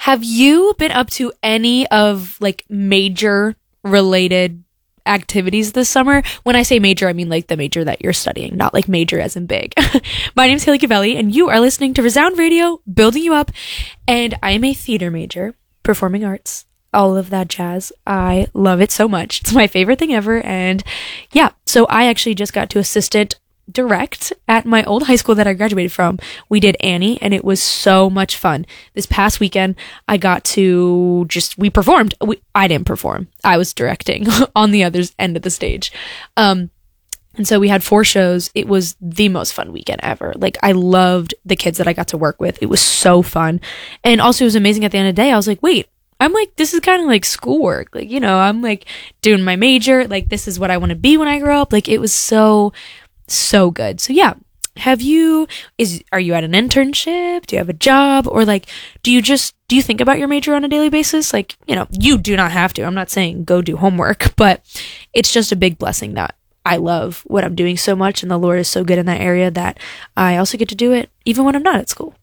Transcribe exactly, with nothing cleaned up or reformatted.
Have you been up to any of like major related activities this summer? When I say major, I mean like the major that you're studying, not like major as in big. My name's Haley Cavelli, and you are listening to Resound Radio, building you up. And I am a theater major, performing arts, all of that jazz. I love it so much. It's my favorite thing ever. And yeah, so I actually just got to assistant direct at my old high school that I graduated from. We did Annie, and it was so much fun. This past weekend, I got to just, we performed. We, I didn't perform. I was directing on the other end of the stage. Um, and so we had four shows. It was the most fun weekend ever. Like, I loved the kids that I got to work with. It was so fun. And also it was amazing at the end of the day. I was like, wait, I'm like, this is kind of like schoolwork. Like, you know, I'm like doing my major. Like, this is what I want to be when I grow up. Like, it was so So good. So yeah, have you, is, are you at an internship? Do you have a job? Or like, do you just, do you think about your major on a daily basis? Like, you know, you do not have to. I'm not saying go do homework, but it's just a big blessing that I love what I'm doing so much. And the Lord is so good in that area that I also get to do it even when I'm not at school.